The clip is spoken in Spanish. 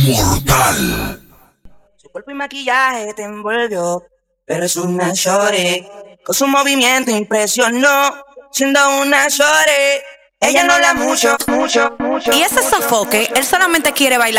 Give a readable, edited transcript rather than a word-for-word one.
Mortal. Su cuerpo y maquillaje te envolvió, pero es una shorty. Con su movimiento impresionó, siendo una shorty. Ella no habla mucho. Y ese sofoque, él solamente quiere bailar